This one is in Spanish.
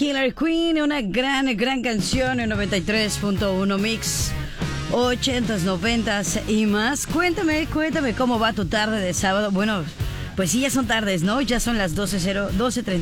Killer Queen, una gran canción en 93.1 Mix 80s, 90s y más. Cuéntame cómo va tu tarde de sábado. Bueno, pues sí, ya son tardes, ¿no? Ya son las 12:30.